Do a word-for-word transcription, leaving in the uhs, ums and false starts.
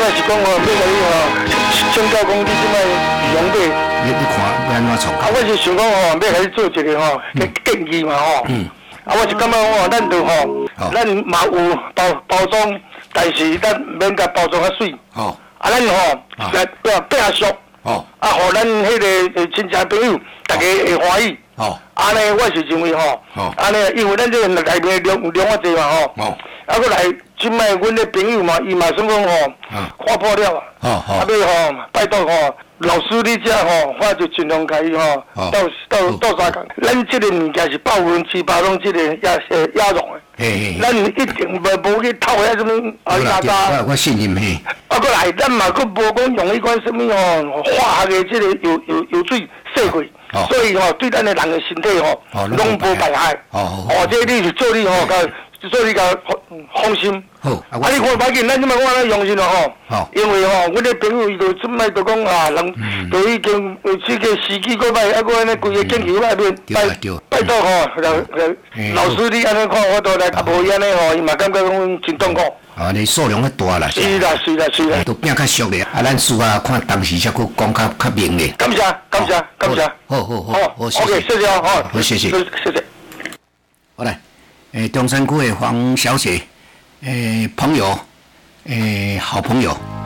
摆是讲吼，要甲你吼请教讲你即摆用买。 你你看要安怎创？ 啊，我是想讲吼，要甲你做一个吼建议嘛吼。嗯。啊，我是感觉吼，咱就吼，咱嘛有包包装，但是咱免甲包装较水。哦。啊，咱吼来变变俗。哦。啊，互咱迄个亲戚朋友，大家会欢喜。哦。安尼我是认为吼，安尼因为咱这个内面量量啊济嘛吼。哦。啊，搁来，即摆阮的朋友嘛，伊嘛算讲吼，看破了啊。哦哦。啊，要吼拜托吼。老师，你遮吼，我就尽量甲伊吼，到到到三工。咱即个物件是百分之百拢即个亚亚容的，咱一定无无去偷遐什么啊渣渣。 我信任嘿。 啊，过来，咱嘛佫无讲用迄款什么吼化学的即个油油油水洗过，所以吼对咱的人的身体吼拢无危害。哦，哦，这你是做你吼，甲做你甲放心。好，啊，你看歹紧，咱即摆我安尼用心咯吼。好，因为吼，阮的朋友伊就即摆就讲啊，人就已经有即个司机过歹，啊，搁安尼规个建议外面拜拜托吼，老师你安尼看，我都来，啊无伊安尼吼，伊嘛感觉讲真痛苦。 啊，你数量较大啦。 是啦，是啦，是啦。 都变较俗咧，啊，咱事啊看当时才佫讲较较明咧。 感谢，感谢，感谢。 好好好，好 ，OK，谢谢哦，好， 谢谢， 谢谢。 好来，诶，中山区的黄小姐。诶，朋友，诶，好朋友。